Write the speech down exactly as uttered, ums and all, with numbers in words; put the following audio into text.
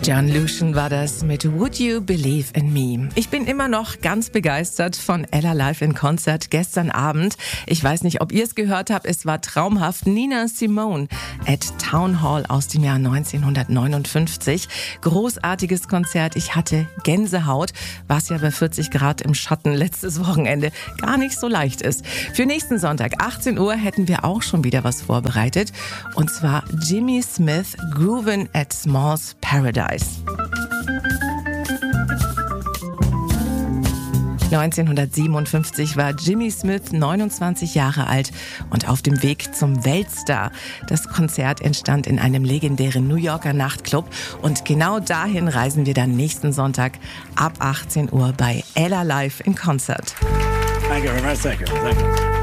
John Lucian war das mit Would You Believe in Me? Ich bin immer noch ganz begeistert von Ella live in Konzert gestern Abend. Ich weiß nicht, ob ihr es gehört habt, es war traumhaft. Nina Simone at Town Hall aus dem Jahr neunzehnhundertneunundfünfzig. Großartiges Konzert, ich hatte Gänsehaut, was ja bei vierzig Grad im Schatten letztes Wochenende gar nicht so leicht ist. Für nächsten Sonntag, achtzehn Uhr, hätten wir auch schon wieder was vorbereitet. Und zwar Jimmy Smith, Groovin' at Small's Paradise. neunzehnhundertsiebenundfünfzig war Jimmy Smith neunundzwanzig Jahre alt und auf dem Weg zum Weltstar. Das Konzert entstand in einem legendären New Yorker Nachtclub und genau dahin reisen wir dann nächsten Sonntag ab achtzehn Uhr bei Ella live in Konzert. Thank you very much. Thank you. Thank you.